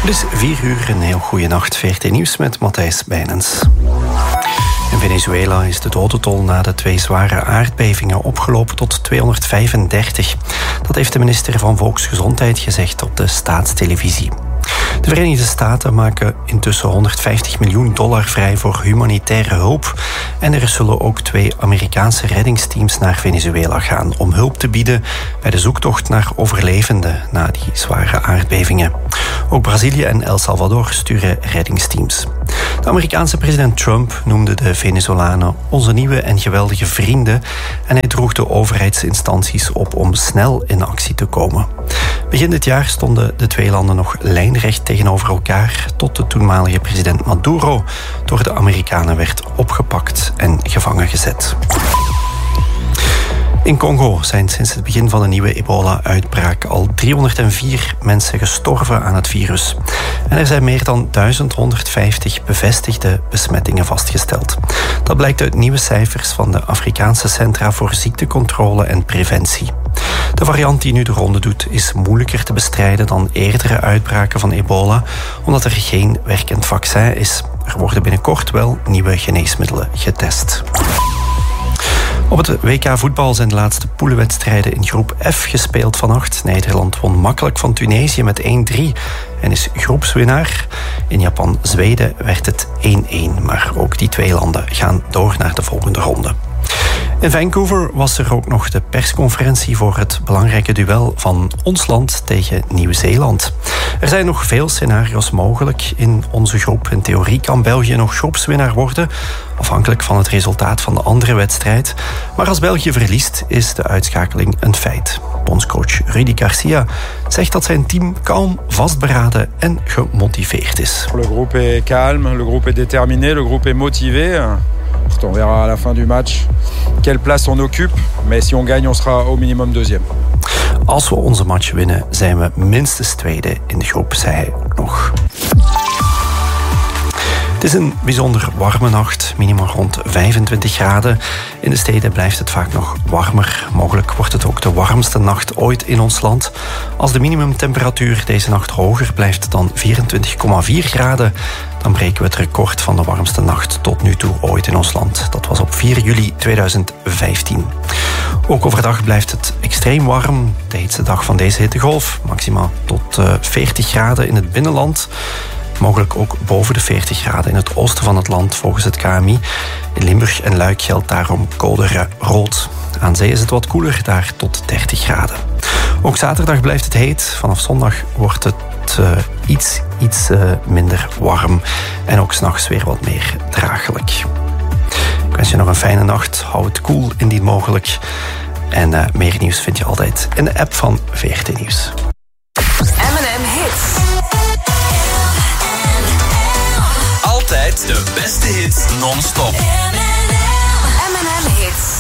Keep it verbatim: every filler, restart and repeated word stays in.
Het is vier uur, een heel goede nacht. V R T Nieuws met Matthijs Bijnens. In Venezuela is de dodentol na de twee zware aardbevingen opgelopen tot tweehonderdvijfendertig. Dat heeft de minister van Volksgezondheid gezegd op de staatstelevisie. De Verenigde Staten maken intussen honderdvijftig miljoen dollar vrij voor humanitaire hulp. En er zullen ook twee Amerikaanse reddingsteams naar Venezuela gaan om hulp te bieden bij de zoektocht naar overlevenden na die zware aardbevingen. Ook Brazilië en El Salvador sturen reddingsteams. De Amerikaanse president Trump noemde de Venezolanen onze nieuwe en geweldige vrienden en hij droeg de overheidsinstanties op om snel in actie te komen. Begin dit jaar stonden de twee landen nog lijnrecht tegenover elkaar tot de toenmalige president Maduro door de Amerikanen werd opgepakt en gevangen gezet. In Congo zijn sinds het begin van de nieuwe ebola-uitbraak al driehonderdvier mensen gestorven aan het virus. En er zijn meer dan duizend honderdvijftig bevestigde besmettingen vastgesteld. Dat blijkt uit nieuwe cijfers van de Afrikaanse Centra voor Ziektecontrole en Preventie. De variant die nu de ronde doet is moeilijker te bestrijden dan eerdere uitbraken van ebola, omdat er geen werkend vaccin is. Er worden binnenkort wel nieuwe geneesmiddelen getest. Op het W K voetbal zijn de laatste poelenwedstrijden in groep F gespeeld vannacht. Nederland won makkelijk van Tunesië met één drie en is groepswinnaar. In Japan-Zweden werd het één-één, maar ook die twee landen gaan door naar de volgende ronde. In Vancouver was er ook nog de persconferentie voor het belangrijke duel van ons land tegen Nieuw-Zeeland. Er zijn nog veel scenario's mogelijk in onze groep. In theorie kan België nog groepswinnaar worden, afhankelijk van het resultaat van de andere wedstrijd. Maar als België verliest, is de uitschakeling een feit. Bondscoach Rudy Garcia zegt dat zijn team kalm, vastberaden en gemotiveerd is. Le groupe est calme, le groupe est déterminé, le groupe est motivé. On verra à la fin du match quelle place on occupe. Mais si on gagne, on sera au minimum deuxième. Als we onze match winnen, zijn we minstens tweede in de groep, zei hij ook nog. Het is een bijzonder warme nacht, minimaal rond vijfentwintig graden. In de steden blijft het vaak nog warmer. Mogelijk wordt het ook de warmste nacht ooit in ons land. Als de minimumtemperatuur deze nacht hoger blijft dan vierentwintig komma vier graden... dan breken we het record van de warmste nacht tot nu toe ooit in ons land. Dat was op vier juli tweeduizend vijftien. Ook overdag blijft het extreem warm. De heetste dag van deze hittegolf. Maximaal tot uh, veertig graden in het binnenland. Mogelijk ook boven de veertig graden in het oosten van het land volgens het K M I. In Limburg en Luik geldt daarom code rood. Aan zee is het wat koeler, daar tot dertig graden. Ook zaterdag blijft het heet. Vanaf zondag wordt het uh, iets, iets uh, minder warm. En ook 's nachts weer wat meer draaglijk. Ik wens je nog een fijne nacht. Hou het koel indien mogelijk. En uh, meer nieuws vind je altijd in de app van V R T Nieuws. M en M Hits. Altijd de beste hits non-stop. M en M Hits.